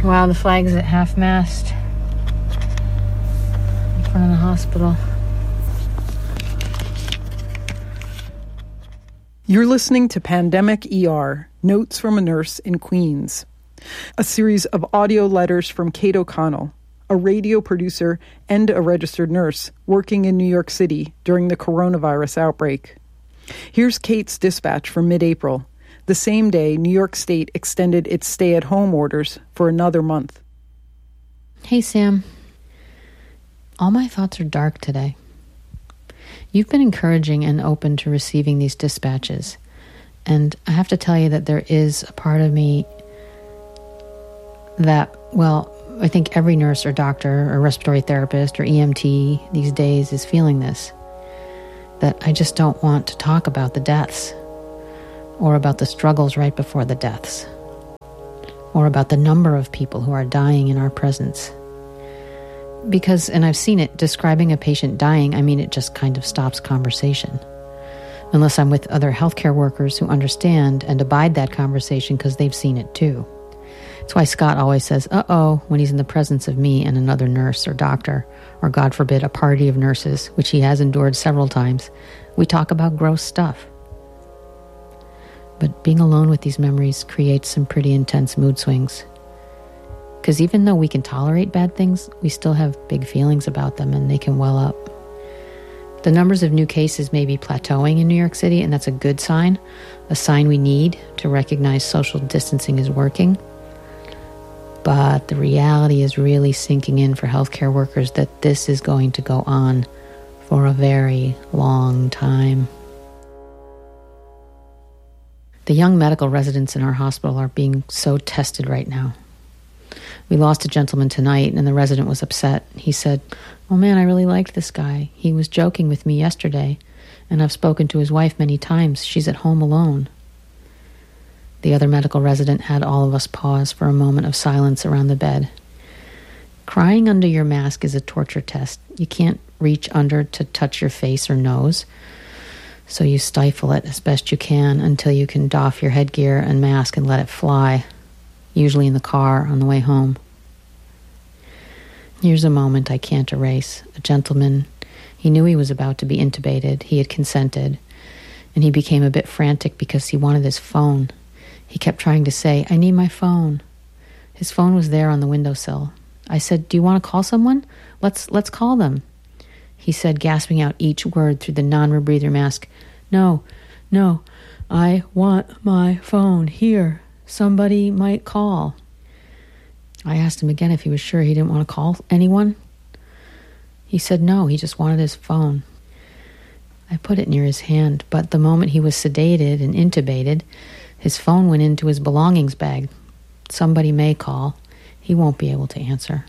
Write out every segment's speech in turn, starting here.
Wow, the flag's at half-mast in front of the hospital. You're listening to Pandemic ER, Notes from a Nurse in Queens, a series of audio letters from Kate O'Connell, a radio producer and a registered nurse working in New York City during the coronavirus outbreak. Here's Kate's dispatch from mid-April, the same day New York State extended its stay-at-home orders for another month. Hey, Sam. All my thoughts are dark today. You've been encouraging and open to receiving these dispatches, and I have to tell you that there is a part of me that, well, I think every nurse or doctor or respiratory therapist or EMT these days is feeling this, that I just don't want to talk about the deaths, or about the struggles right before the deaths, or about the number of people who are dying in our presence. Because, and I've seen it, describing a patient dying, I mean, it just kind of stops conversation. Unless I'm with other healthcare workers who understand and abide that conversation because they've seen it too. That's why Scott always says, uh-oh, when he's in the presence of me and another nurse or doctor, or God forbid, a party of nurses, which he has endured several times. We talk about gross stuff. But being alone with these memories creates some pretty intense mood swings. Because even though we can tolerate bad things, we still have big feelings about them and they can well up. The numbers of new cases may be plateauing in New York City, and that's a good sign, a sign we need to recognize social distancing is working. But the reality is really sinking in for healthcare workers that this is going to go on for a very long time. The young medical residents in our hospital are being so tested right now. We lost a gentleman tonight, and the resident was upset. He said, "Oh man, I really liked this guy. He was joking with me yesterday, and I've spoken to his wife many times. She's at home alone." The other medical resident had all of us pause for a moment of silence around the bed. Crying under your mask is a torture test. You can't reach under to touch your face or nose, so you stifle it as best you can until you can doff your headgear and mask and let it fly, usually in the car on the way home. Here's a moment I can't erase. A gentleman, he knew he was about to be intubated. He had consented, and he became a bit frantic because he wanted his phone. He kept trying to say, "I need my phone." His phone was there on the windowsill. I said, "Do you want to call someone? Let's call them." He said, gasping out each word through the non-rebreather mask, No, I want my phone here. Somebody might call." I asked him again if he was sure he didn't want to call anyone. He said no, he just wanted his phone. I put it near his hand, but the moment he was sedated and intubated, his phone went into his belongings bag. Somebody may call. He won't be able to answer.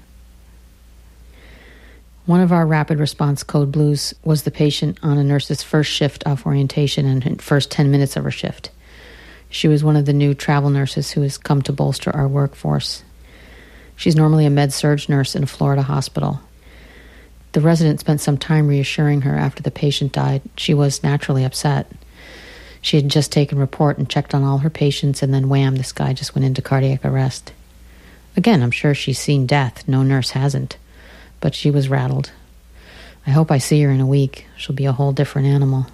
One of our rapid response code blues was the patient on a nurse's first shift off orientation and first 10 minutes of her shift. She was one of the new travel nurses who has come to bolster our workforce. She's normally a med-surg nurse in a Florida hospital. The resident spent some time reassuring her after the patient died. She was naturally upset. She had just taken report and checked on all her patients, and then wham, this guy just went into cardiac arrest. Again, I'm sure she's seen death. No nurse hasn't. But she was rattled. I hope I see her in a week. She'll be a whole different animal.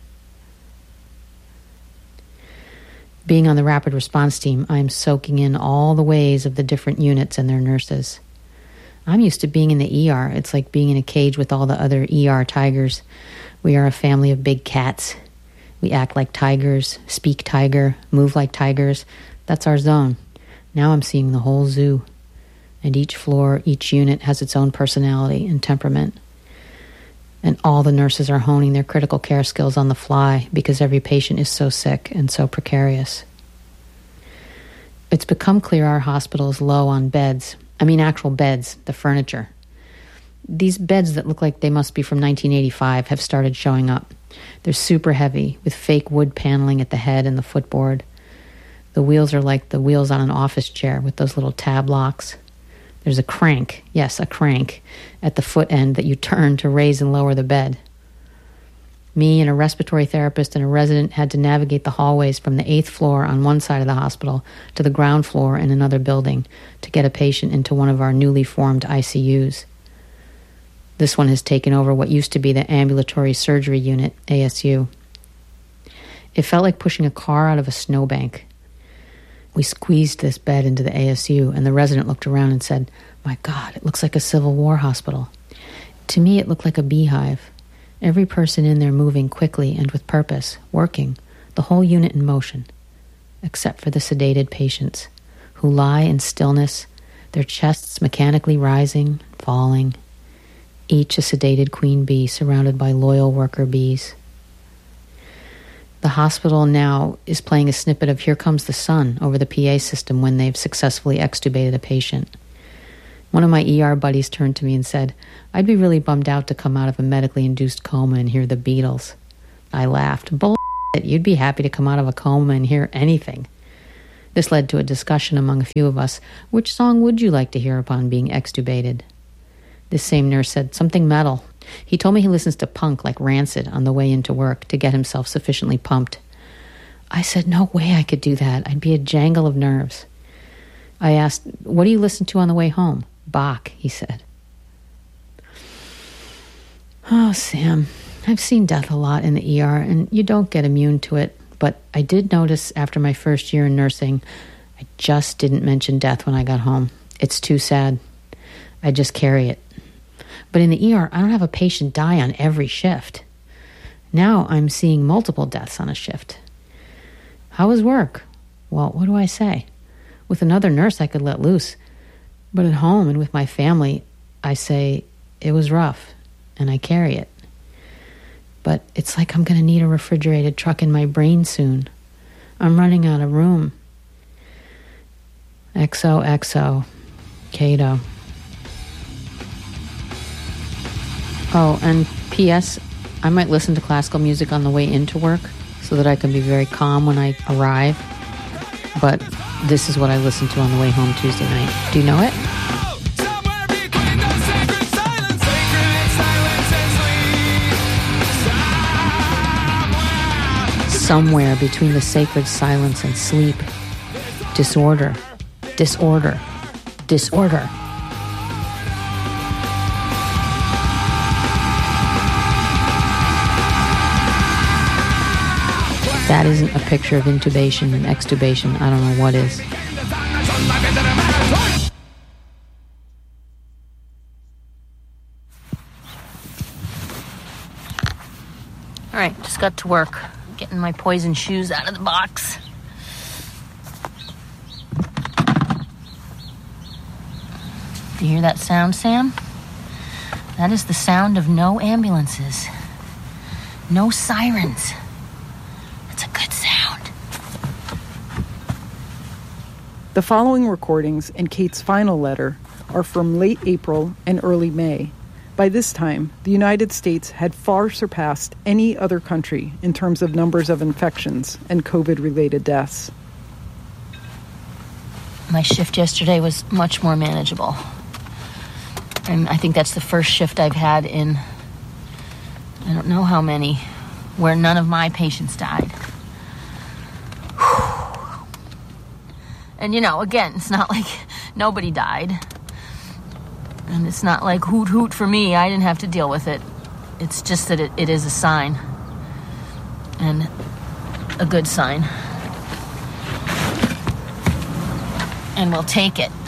Being on the rapid response team, I'm soaking in all the ways of the different units and their nurses. I'm used to being in the ER. It's like being in a cage with all the other ER tigers. We are a family of big cats. We act like tigers, speak tiger, move like tigers. That's our zone. Now I'm seeing the whole zoo. And each floor, each unit has its own personality and temperament. And all the nurses are honing their critical care skills on the fly because every patient is so sick and so precarious. It's become clear our hospital is low on beds. I mean actual beds, the furniture. These beds that look like they must be from 1985 have started showing up. They're super heavy, with fake wood paneling at the head and the footboard. The wheels are like the wheels on an office chair with those little tab locks. There's a crank, yes, a crank, at the foot end that you turn to raise and lower the bed. Me and a respiratory therapist and a resident had to navigate the hallways from the 8th floor on one side of the hospital to the ground floor in another building to get a patient into one of our newly formed ICUs. This one has taken over what used to be the ambulatory surgery unit, ASU. It felt like pushing a car out of a snowbank. We squeezed this bed into the ASU, and the resident looked around and said, "My God, it looks like a Civil War hospital." To me, it looked like a beehive. Every person in there moving quickly and with purpose, working, the whole unit in motion, except for the sedated patients, who lie in stillness, their chests mechanically rising, falling, each a sedated queen bee surrounded by loyal worker bees. The hospital now is playing a snippet of Here Comes the Sun over the PA system when they've successfully extubated a patient. One of my ER buddies turned to me and said, "I'd be really bummed out to come out of a medically induced coma and hear the Beatles." I laughed. "Bullshit, you'd be happy to come out of a coma and hear anything." This led to a discussion among a few of us. Which song would you like to hear upon being extubated? This same nurse said, "Something metal." He told me he listens to punk like Rancid on the way into work to get himself sufficiently pumped. I said, "No way I could do that. I'd be a jangle of nerves." I asked, "What do you listen to on the way home?" "Bach," he said. Oh, Sam, I've seen death a lot in the ER, and you don't get immune to it. But I did notice after my first year in nursing, I just didn't mention death when I got home. It's too sad. I just carry it. But in the ER, I don't have a patient die on every shift. Now I'm seeing multiple deaths on a shift. How was work? Well, what do I say? With another nurse, I could let loose. But at home and with my family, I say, it was rough, and I carry it. But it's like I'm going to need a refrigerated truck in my brain soon. I'm running out of room. XOXO, Cato. Oh, and P.S., I might listen to classical music on the way into work so that I can be very calm when I arrive. But this is what I listened to on the way home Tuesday night. Do you know it? Somewhere between the sacred silence and sleep. Disorder. Disorder. Disorder. That isn't a picture of intubation and extubation. I don't know what is. All right, just got to work. Getting my poison shoes out of the box. Do you hear that sound, Sam? That is the sound of no ambulances. No sirens. It's a good sound. The following recordings and Kate's final letter are from late April and early May. By this time, the United States had far surpassed any other country in terms of numbers of infections and COVID-related deaths. My shift yesterday was much more manageable. And I think that's the first shift I've had in, I don't know how many, where none of my patients died. And, you know, again, it's not like nobody died. And it's not like hoot hoot for me. I didn't have to deal with it. It's just that it is a sign. And a good sign. And we'll take it.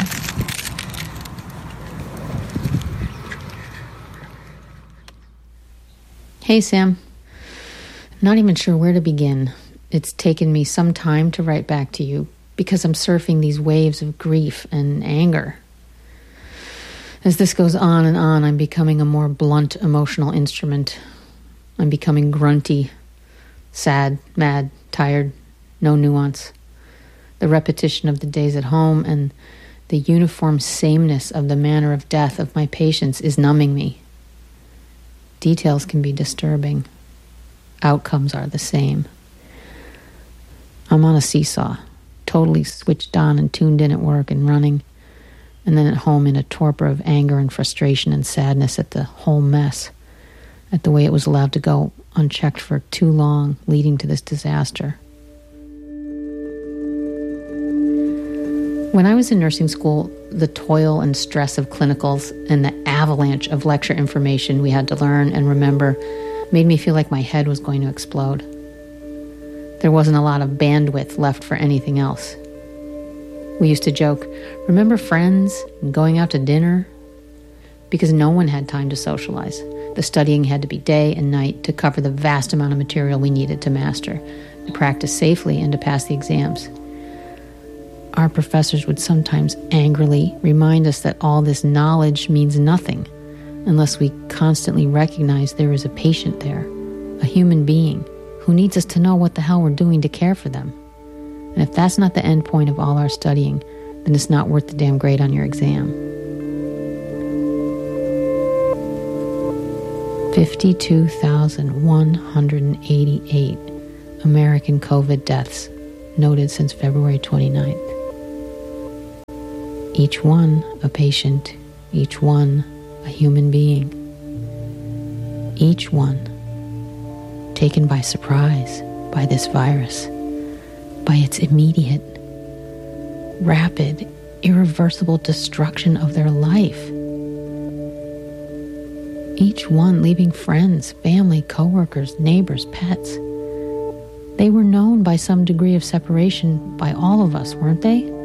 Hey, Sam. I'm not even sure where to begin. It's taken me some time to write back to you because I'm surfing these waves of grief and anger. As this goes on and on, I'm becoming a more blunt emotional instrument. I'm becoming grunty, sad, mad, tired, no nuance. The repetition of the days at home and the uniform sameness of the manner of death of my patients is numbing me. Details can be disturbing. Outcomes are the same. I'm on a seesaw, totally switched on and tuned in at work and running, and then at home in a torpor of anger and frustration and sadness at the whole mess. at the way it was allowed to go unchecked for too long, leading to this disaster. When I was in nursing school, the toil and stress of clinicals and the avalanche of lecture information we had to learn and remember made me feel like my head was going to explode. There wasn't a lot of bandwidth left for anything else. We used to joke, remember friends and going out to dinner? Because no one had time to socialize. The studying had to be day and night to cover the vast amount of material we needed to master, to practice safely and to pass the exams. Our professors would sometimes angrily remind us that all this knowledge means nothing unless we constantly recognize there is a patient there, a human being, who needs us to know what the hell we're doing to care for them. And if that's not the end point of all our studying, then it's not worth the damn grade on your exam. 52,188 American COVID deaths noted since February 29th. Each one a patient, each one a human being. Each one taken by surprise by this virus, by its immediate, rapid, irreversible destruction of their life. Each one leaving friends, family, coworkers, neighbors, pets. They were known by some degree of separation by all of us, weren't they?